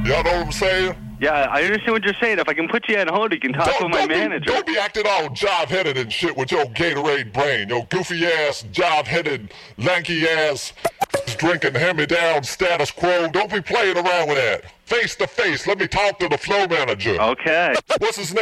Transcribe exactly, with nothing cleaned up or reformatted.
Y'all know what I'm saying? Yeah, I understand what you're saying. If I can put you on hold, you can talk Don't, with my don't manager. Be, don't be acting all job-headed and shit with your Gatorade brain. Your goofy-ass, job-headed, lanky-ass, drinking hand-me-down status quo. Don't be playing around with that. Face to face. Let me talk to the flow manager. Okay. What's his name?